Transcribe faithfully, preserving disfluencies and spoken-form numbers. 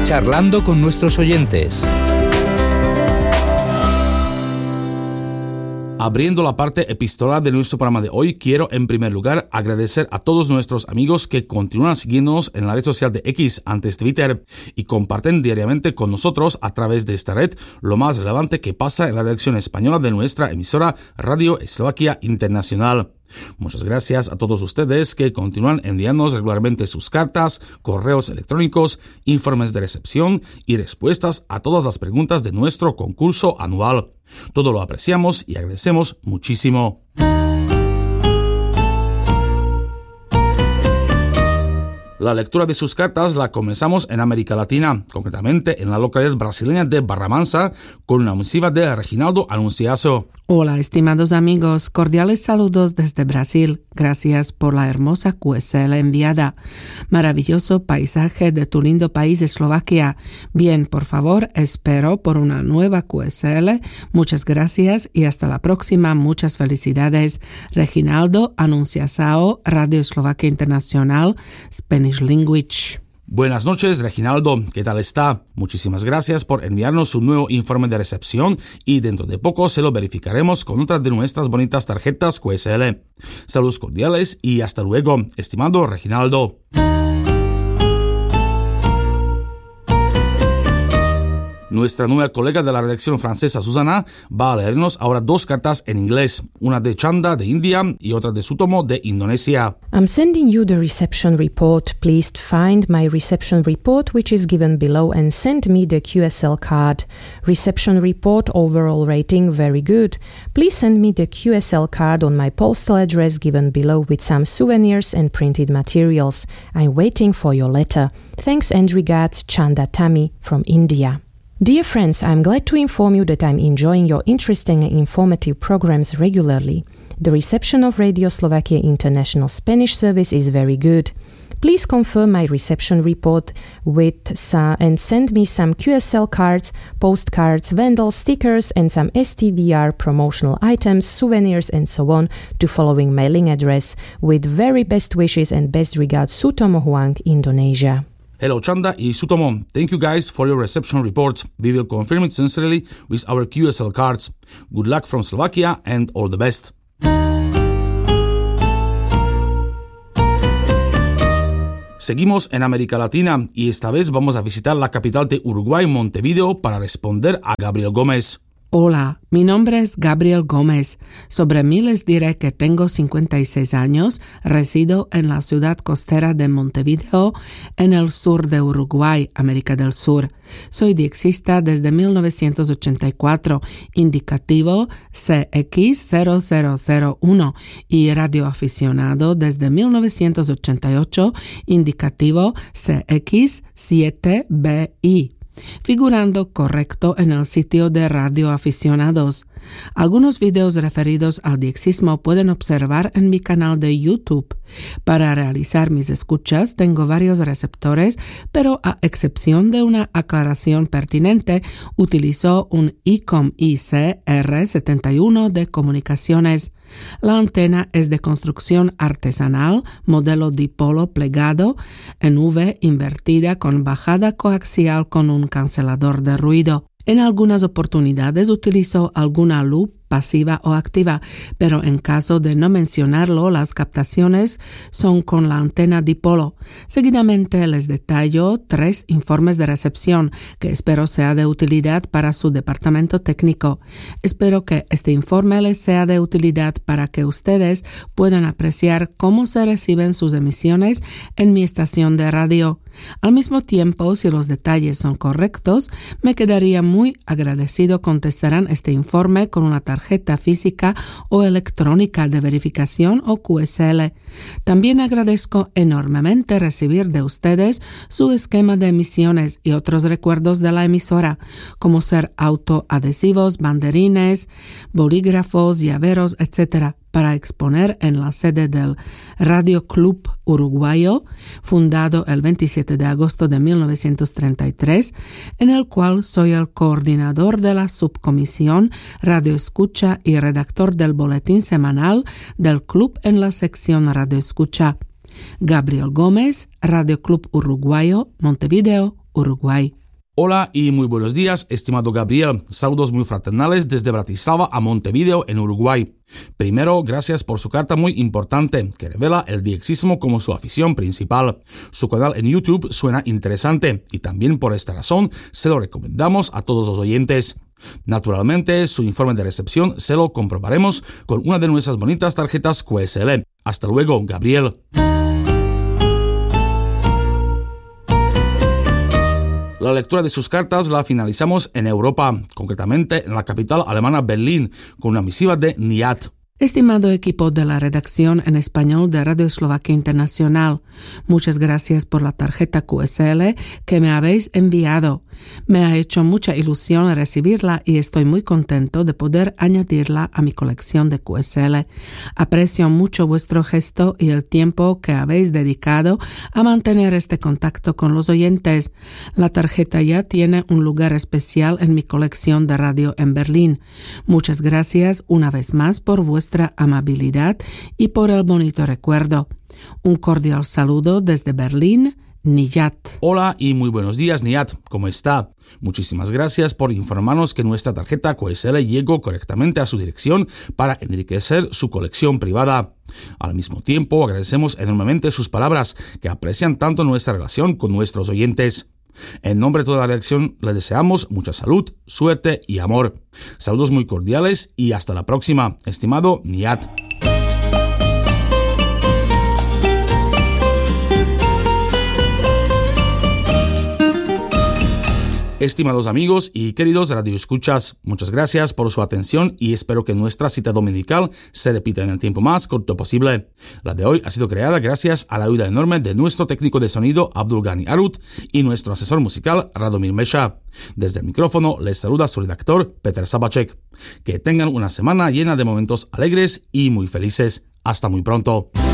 charlando con nuestros oyentes. Abriendo la parte epistolar de nuestro programa de hoy, quiero en primer lugar agradecer a todos nuestros amigos que continúan siguiéndonos en la red social de X, antes Twitter, y comparten diariamente con nosotros a través de esta red lo más relevante que pasa en la redacción española de nuestra emisora Radio Eslovaquia Internacional. Muchas gracias a todos ustedes que continúan enviándonos regularmente sus cartas, correos electrónicos, informes de recepción y respuestas a todas las preguntas de nuestro concurso anual. Todo lo apreciamos y agradecemos muchísimo. La lectura de sus cartas la comenzamos en América Latina, concretamente en la localidad brasileña de Barramansa, con una misiva de Reginaldo Anunciaso. Hola, estimados amigos, cordiales saludos desde Brasil. Gracias por la hermosa Q S L enviada. Maravilloso paisaje de tu lindo país, Eslovaquia. Bien, por favor, espero por una nueva Q S L. Muchas gracias y hasta la próxima. Muchas felicidades. Reginaldo Anunciaso, Radio Eslovaquia Internacional, Spanish Language. Buenas noches, Reginaldo. ¿Qué tal está? Muchísimas gracias por enviarnos un nuevo informe de recepción y dentro de poco se lo verificaremos con otra de nuestras bonitas tarjetas Q S L. Saludos cordiales y hasta luego, estimado Reginaldo. Nuestra nueva colega de la redacción francesa, Susana, va a leernos ahora dos cartas en inglés, una de Chanda de India y otra de Sutomo de Indonesia. I'm sending you the reception report. Please find my reception report, which is given below, and send me the Q S L card. Reception report overall rating very good. Please send me the Q S L card on my postal address given below with some souvenirs and printed materials. I'm waiting for your letter. Thanks and regards, Chanda Tami from India. Dear friends, I'm glad to inform you that I'm enjoying your interesting and informative programs regularly. The reception of Radio Slovakia International Spanish Service is very good. Please confirm my reception report with uh, and send me some Q S L cards, postcards, vandal stickers and some S T V R promotional items, souvenirs and so on to following mailing address. With very best wishes and best regards, Sutomo Huang, Indonesia. Hello Chanda y Sutomo, thank you guys for your reception reports. We will confirm it sincerely with our Q S L cards. Good luck from Slovakia and all the best. Seguimos en América Latina y esta vez vamos a visitar la capital de Uruguay, Montevideo, para responder a Gabriel Gómez. Hola, mi nombre es Gabriel Gómez. Sobre mí les diré que tengo cincuenta y seis años, resido en la ciudad costera de Montevideo, en el sur de Uruguay, América del Sur. Soy diexista desde mil novecientos ochenta y cuatro, indicativo C X cero cero cero uno, y radioaficionado desde mil novecientos ochenta y ocho, indicativo C X siete B I. Figurando correcto en el sitio de radioaficionados. Algunos videos referidos al diexismo pueden observar en mi canal de YouTube. Para realizar mis escuchas tengo varios receptores, pero a excepción de una aclaración pertinente, utilizo un I C O M I C R setenta y uno de comunicaciones. La antena es de construcción artesanal, modelo dipolo plegado, en V invertida con bajada coaxial con un cancelador de ruido. En algunas oportunidades utilizo alguna loop pasiva o activa, pero en caso de no mencionarlo, las captaciones son con la antena dipolo. Seguidamente les detallo tres informes de recepción que espero sea de utilidad para su departamento técnico. Espero que este informe les sea de utilidad para que ustedes puedan apreciar cómo se reciben sus emisiones en mi estación de radio. Al mismo tiempo, si los detalles son correctos, me quedaría muy agradecido contestarán este informe con una tarjeta física o electrónica de verificación o Q S L. También agradezco enormemente recibir de ustedes su esquema de emisiones y otros recuerdos de la emisora, como ser autoadhesivos, banderines, bolígrafos, llaveros, etcétera, para exponer en la sede del Radio Club Uruguayo, fundado el veintisiete de agosto de mil novecientos treinta y tres, en el cual soy el coordinador de la subcomisión Radio Escucha y redactor del boletín semanal del club en la sección Radio Escucha. Gabriel Gómez, Radio Club Uruguayo, Montevideo, Uruguay. Hola y muy buenos días, estimado Gabriel. Saludos muy fraternales desde Bratislava a Montevideo, en Uruguay. Primero, gracias por su carta muy importante, que revela el diexismo como su afición principal. Su canal en YouTube suena interesante y también por esta razón se lo recomendamos a todos los oyentes. Naturalmente, su informe de recepción se lo comprobaremos con una de nuestras bonitas tarjetas Q S L. Hasta luego, Gabriel. La lectura de sus cartas la finalizamos en Europa, concretamente en la capital alemana Berlín, con una misiva de Nihat. Estimado equipo de la redacción en español de Radio Eslovaquia Internacional, muchas gracias por la tarjeta Q S L que me habéis enviado. Me ha hecho mucha ilusión recibirla y estoy muy contento de poder añadirla a mi colección de Q S L. Aprecio mucho vuestro gesto y el tiempo que habéis dedicado a mantener este contacto con los oyentes. La tarjeta ya tiene un lugar especial en mi colección de radio en Berlín. Muchas gracias una vez más por vuestra amabilidad y por el bonito recuerdo. Un cordial saludo desde Berlín, Nihat. Hola y muy buenos días, Nihat. ¿Cómo está? Muchísimas gracias por informarnos que nuestra tarjeta Q S L llegó correctamente a su dirección para enriquecer su colección privada. Al mismo tiempo, agradecemos enormemente sus palabras que aprecian tanto nuestra relación con nuestros oyentes. En nombre de toda la redacción, le deseamos mucha salud, suerte y amor. Saludos muy cordiales y hasta la próxima, estimado Nihat. Estimados amigos y queridos radioescuchas, muchas gracias por su atención y espero que nuestra cita dominical se repita en el tiempo más corto posible. La de hoy ha sido creada gracias a la ayuda enorme de nuestro técnico de sonido Abdulgani Arut y nuestro asesor musical Radomir Mesha. Desde el micrófono les saluda su redactor Peter Sabacek. Que tengan una semana llena de momentos alegres y muy felices. Hasta muy pronto.